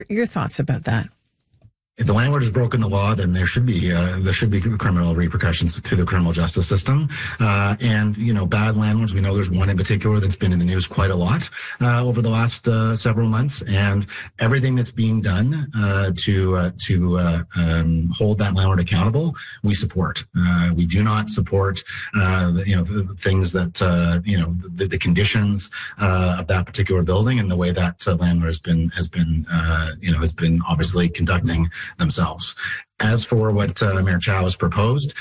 Your thoughts about that? If the landlord has broken the law, then there should be criminal repercussions through the criminal justice system. And bad landlords, we know there's one in particular that's been in the news quite a lot over the last several months. And everything that's being done to hold that landlord accountable, we support. We do not support the things that the conditions of that particular building and the way that landlord has been obviously conducting themselves. As for what Mayor Chow has proposed,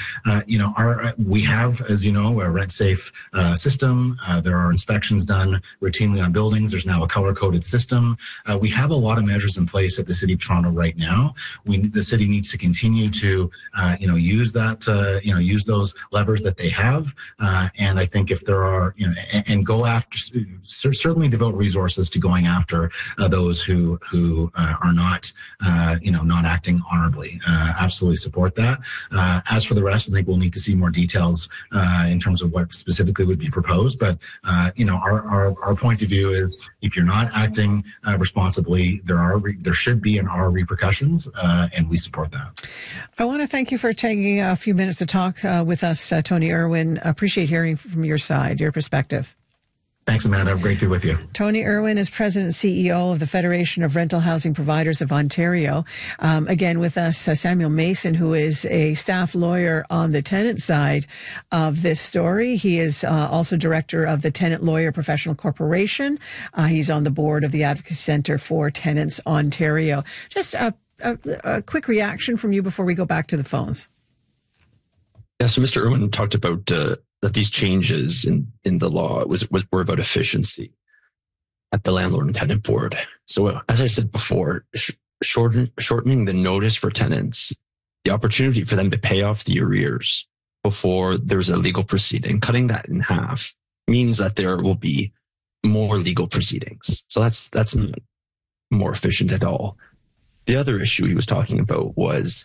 we have, as you know, a rent-safe system. There are inspections done routinely on buildings. There's now a color-coded system. We have a lot of measures in place at the City of Toronto right now. The city needs to continue to, use that, use those levers that they have. And I think if there are, and go after, certainly devote resources to going after those who are not, not acting honorably. Absolutely support that. As for the rest, I think we'll need to see more details in terms of what specifically would be proposed. But our point of view is if you're not acting responsibly, there should be and are repercussions, and we support that. I want to thank you for taking a few minutes to talk with us, Tony Irwin. Appreciate hearing from your side, your perspective. Thanks, Amanda. Great to be with you. Tony Irwin is President and CEO of the Federation of Rental Housing Providers of Ontario. Again, with us, Samuel Mason, who is a staff lawyer on the tenant side of this story. He is also director of the Tenant Lawyer Professional Corporation. He's on the board of the Advocacy Centre for Tenants Ontario. Just a quick reaction from you before we go back to the phones. Yeah, so Mr. Irwin talked about that these changes in the law were about efficiency at the landlord and tenant board. So as I said before, shortening the notice for tenants, the opportunity for them to pay off the arrears before there's a legal proceeding, cutting that in half means that there will be more legal proceedings. So that's not more efficient at all. The other issue he was talking about was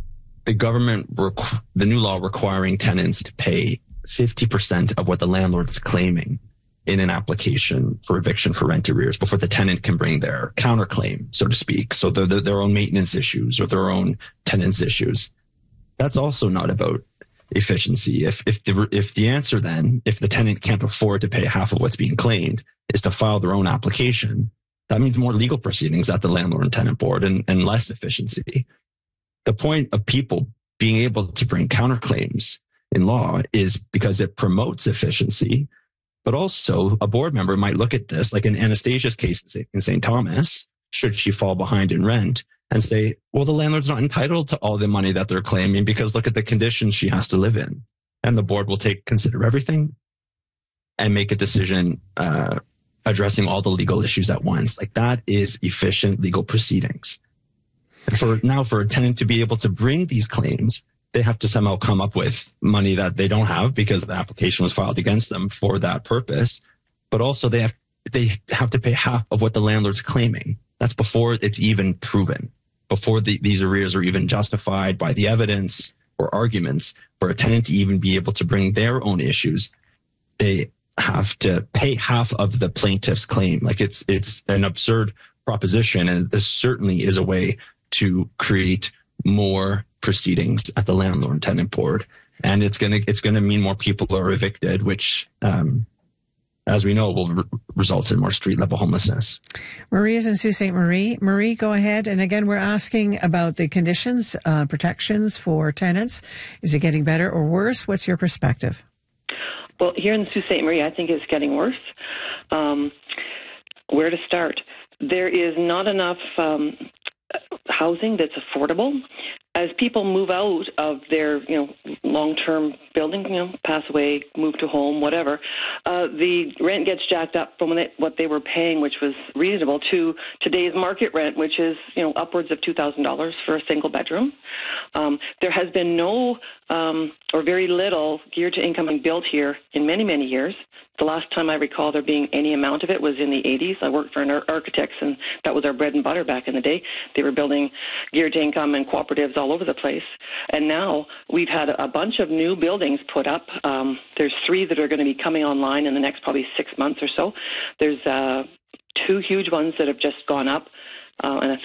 the new law requiring tenants to pay 50% of what the landlord is claiming in an application for eviction for rent arrears before the tenant can bring their counterclaim, so to speak. So their own maintenance issues or their own tenants issues. That's also not about efficiency. If the answer then, if the tenant can't afford to pay half of what's being claimed, is to file their own application, that means more legal proceedings at the landlord and tenant board and less efficiency. The point of people being able to bring counterclaims in law is because it promotes efficiency, but also a board member might look at this, like in Anastasia's case in St. Thomas, should she fall behind in rent, and say, well, the landlord's not entitled to all the money that they're claiming because look at the conditions she has to live in. And the board will consider everything and make a decision addressing all the legal issues at once. Like that is efficient legal proceedings. And for a tenant to be able to bring these claims, they have to somehow come up with money that they don't have because the application was filed against them for that purpose. But also they have to pay half of what the landlord's claiming. That's before it's even proven, before these arrears are even justified by the evidence or arguments. For a tenant to even be able to bring their own issues, they have to pay half of the plaintiff's claim. Like it's an absurd proposition, and this certainly is a way to create more proceedings at the landlord and tenant board, and it's gonna mean more people are evicted, which, as we know, will result in more street level homelessness. Marie is in Sault Ste. Marie. Marie, go ahead. And again, we're asking about the conditions, protections for tenants. Is it getting better or worse? What's your perspective? Well, here in Sault Ste. Marie, I think it's getting worse. Where to start? There is not enough housing that's affordable. As people move out of their, long-term building, pass away, move to home, whatever, the rent gets jacked up from what they were paying, which was reasonable, to today's market rent, which is, upwards of $2,000 for a single bedroom. There has been no or very little geared to income being built here in many, many years. The last time I recall there being any amount of it was in the 80s. I worked for an architects, and that was our bread and butter back in the day. They were building geared to income and cooperatives all over the place. And now we've had a bunch of new buildings put up. There's 3 that are going to be coming online in the next probably 6 months or so. There's 2 huge ones that have just gone up, and